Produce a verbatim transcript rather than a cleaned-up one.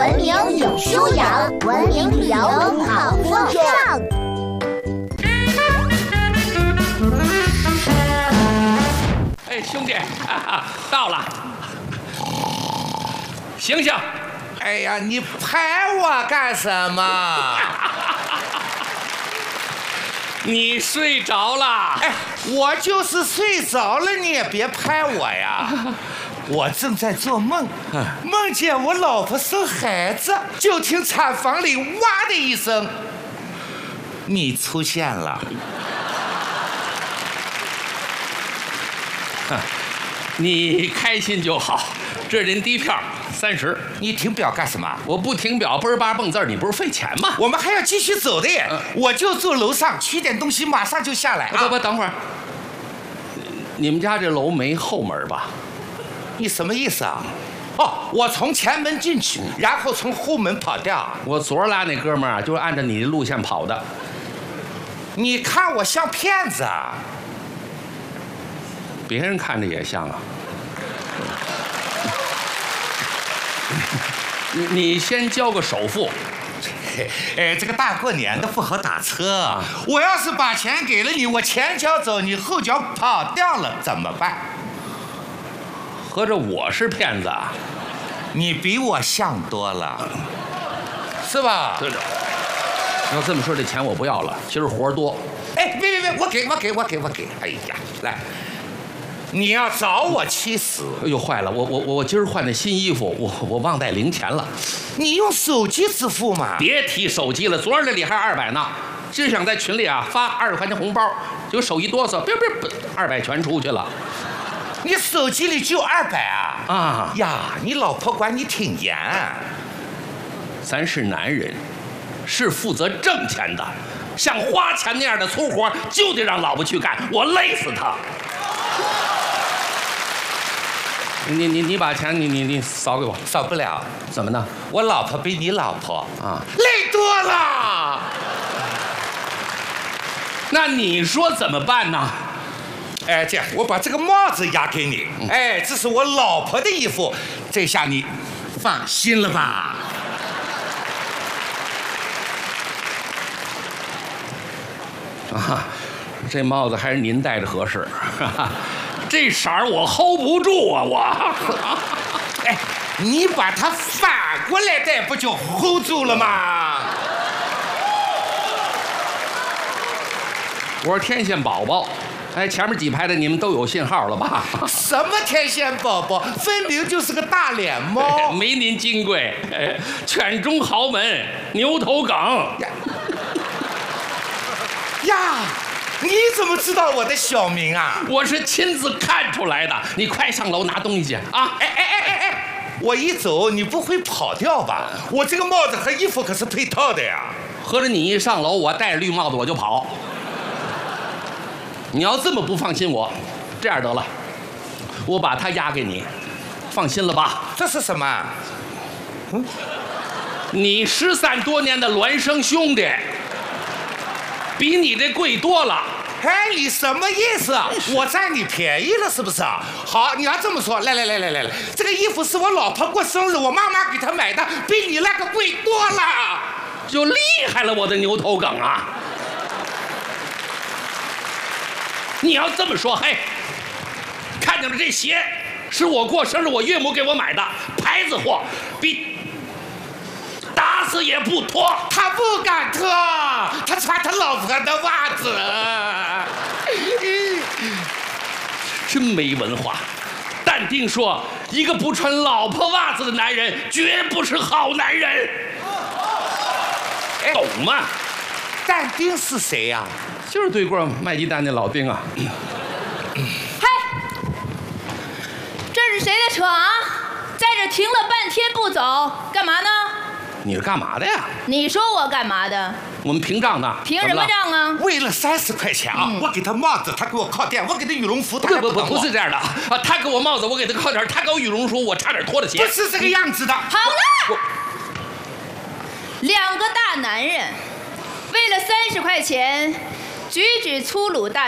文明有修养，文明旅游好风尚。 哎，兄弟，啊、到了，醒醒！ 哎呀，你拍我干什么？ 你睡着了？ 哎，我就是睡着了，你也别拍我呀。我正在做梦，梦见我老婆生孩子，就听产房里哇的一声，你出现了。 你开心就好，这人低票三十。 你停表干什么？ 我不停表，嘣儿吧蹦字儿，你不是费钱吗？ 我们还要继续走的耶。 嗯、 我就住楼上，取点东西，马上就下来。 不不，等会儿，你们家这楼没后门吧？ 你什么意思啊？哦，我从前门进去，然后从后门跑掉。 我昨儿拉那哥们儿啊，就是按照你的路线跑的。 你看我像骗子啊？ 别人看着也像啊。你你先交个首付。 哎，这个大过年的不好打车。啊、我要是把钱给了你，我前脚走，你后脚跑掉了，怎么办？ 合着我是骗子啊？ 你比我像多了，是吧？ 对的。要这么说，这钱我不要了，今儿活多。 哎，别别别，我给我给我给我给！哎呀，来，你要找我气死！ 哎呦，坏了，我我我我今儿换的新衣服，我我忘带零钱了。 你用手机支付吗？ 别提手机了，昨儿那里还二百呢。今儿想在群里啊发二十块钱红包，结果手一哆嗦，别别别，二百全出去了。 你手机里就二百啊？ 啊呀，你老婆管你挺严。 咱是男人，是负责挣钱的，像花钱那样的粗活就得让老婆去干，我累死她。你你你把钱你你你扫给我。 扫不了。 怎么呢？ 我老婆比你老婆啊累多了。 那你说怎么办呢？ 哎，这样，我把这个帽子押给你。嗯、哎，这是我老婆的衣服，这下你放心了吧？ 啊，这帽子还是您戴着合适。这色儿我 hold 不住啊，我。 哎，你把它反过来戴，不就 hold 住了吗？ 我是天线宝宝。哎，前面几排的你们都有信号了吧？ 什么天线宝宝，分明就是个大脸猫。 没您金贵，犬中豪门，牛头梗。 呀，你怎么知道我的小名啊？ 我是亲自看出来的。你快上楼拿东西去啊！ 哎哎哎哎哎，我一走你不会跑掉吧？我这个帽子和衣服可是配套的呀。 合着你一上楼，我戴着绿帽子我就跑。你要这么不放心我，这样得了，我把它押给你，放心了吧？ 这是什么？ 嗯，你失散多年的孪生兄弟，比你这贵多了。 哎，你什么意思啊？我占你便宜了是不是啊？好，你要这么说，来来来来来来，这个衣服是我老婆过生日，我妈妈给她买的，比你那个贵多了。 就厉害了，我的牛头梗啊！你要这么说，嘿，看见了这鞋，是我过生日我岳母给我买的，牌子货，比打死也不脱。 他不敢脱，他穿他老婆的袜子。 真没文化。但丁说，一个不穿老婆袜子的男人，绝不是好男人。懂吗？ 但丁是谁呀、啊？ 就是对过卖鸡蛋那老丁啊。 嗨，这是谁的车啊？在这停了半天不走，干嘛呢？ 你是干嘛的呀？ 你说我干嘛的？ 我们凭账呢。 凭什么账啊？ 为了三十块钱啊、嗯，我给他帽子，他给我靠垫；我给他羽绒服，他不不不不是这样的啊！他给我帽子，我给他靠垫；他给我羽绒服，我差点脱了鞋。 不是这个样子的。 好了，两个大男人为了三十块钱，举止粗鲁大。